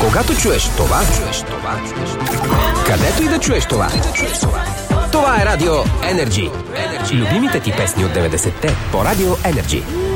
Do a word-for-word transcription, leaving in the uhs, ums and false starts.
Когато чуеш това, чуеш това, където и да чуеш това. Това е Радио Energy. Любимите ти песни от деветдесетте по Радио Energy.